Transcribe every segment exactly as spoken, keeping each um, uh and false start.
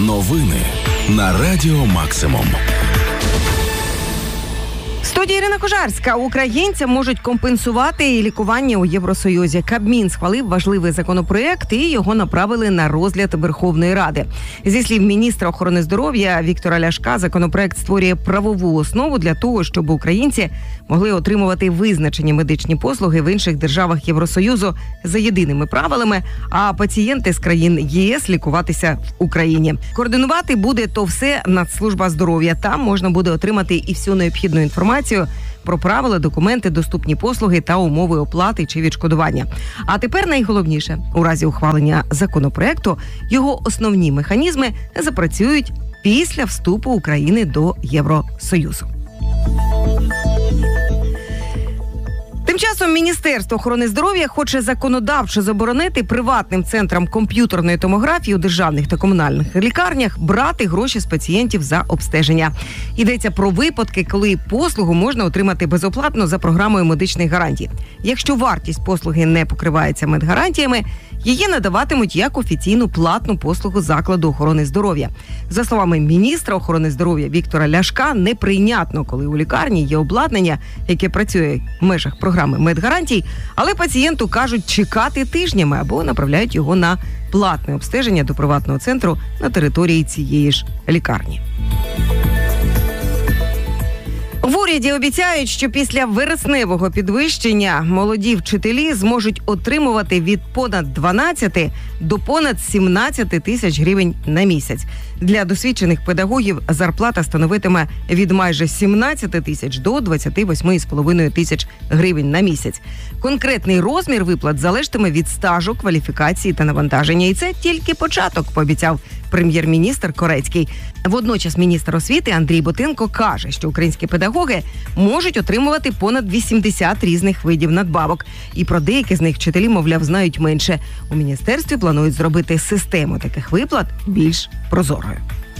Новини на Радіо Максимум. Студія Ірина Кожарська. Українцям можуть компенсувати і лікування у Євросоюзі. Кабмін схвалив важливий законопроект і його направили на розгляд Верховної Ради. Зі слів міністра охорони здоров'я Віктора Ляшка, законопроект створює правову основу для того, щоб українці могли отримувати визначені медичні послуги в інших державах Євросоюзу за єдиними правилами, а пацієнти з країн ЄС лікуватися в Україні. Координувати буде то все Нацслужба здоров'я. Там можна буде отримати і всю необхідну інформацію про правила, документи, доступні послуги та умови оплати чи відшкодування. А тепер найголовніше. У разі ухвалення законопроекту його основні механізми запрацюють після вступу України до Євросоюзу. Тим часом Міністерство охорони здоров'я хоче законодавчо заборонити приватним центрам комп'ютерної томографії у державних та комунальних лікарнях брати гроші з пацієнтів за обстеження. Йдеться про випадки, коли послугу можна отримати безоплатно за програмою медичних гарантій. Якщо вартість послуги не покривається медгарантіями, її надаватимуть як офіційну платну послугу закладу охорони здоров'я. За словами міністра охорони здоров'я Віктора Ляшка, неприйнятно, коли у лікарні є обладнання, яке працює в межах програми медгарантій, але пацієнту кажуть чекати тижнями або направляють його на платне обстеження до приватного центру на території цієї ж лікарні. В уряді обіцяють, що після вересневого підвищення молоді вчителі зможуть отримувати від понад дванадцяти до понад сімнадцяти тисяч гривень на місяць. Для досвідчених педагогів зарплата становитиме від майже сімнадцяти тисяч до двадцяти восьми з половиною тисяч гривень на місяць. Конкретний розмір виплат залежатиме від стажу, кваліфікації та навантаження. І це тільки початок, пообіцяв прем'єр-міністр Корецький. Водночас міністр освіти Андрій Ботинко каже, що українські педагоги можуть отримувати понад вісімдесят різних видів надбавок. І про деякі з них вчителі, мовляв, знають менше. У міністерстві планують зробити систему таких виплат більш прозорою.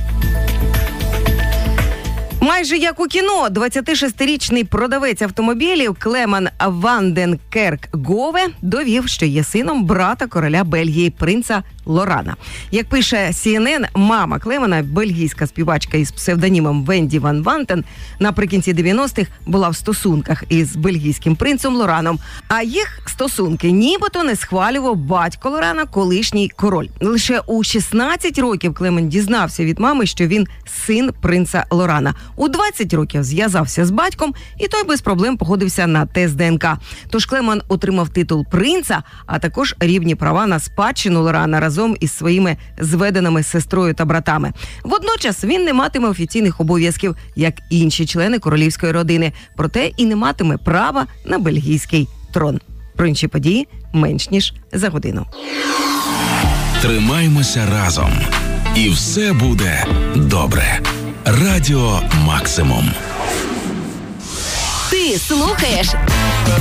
Майже як у кіно, двадцятишестирічний продавець автомобілів Клеман Ванденкерк-Гове довів, що є сином брата короля Бельгії, принца Лорана. Як пише Сі Ен Ен, мама Клемана, бельгійська співачка із псевдонімом Венді Ван Вантен, наприкінці дев'яностих була в стосунках із бельгійським принцем Лораном. А їх стосунки нібито не схвалював батько Лорана, колишній король. Лише у шістнадцять років Клеман дізнався від мами, що він син принца Лорана. У двадцять років зв'язався з батьком, і той без проблем погодився на тест Де Ен Ка. Тож Клеман отримав титул принца, а також рівні права на спадщину Лорана разом із своїми зведеними сестрою та братами. Водночас він не матиме офіційних обов'язків, як інші члени королівської родини, проте і не матиме права на бельгійський трон. Про інші події менш ніж за годину. Тримаймося разом. І все буде добре. Радіо Максимум. Ти слухаєш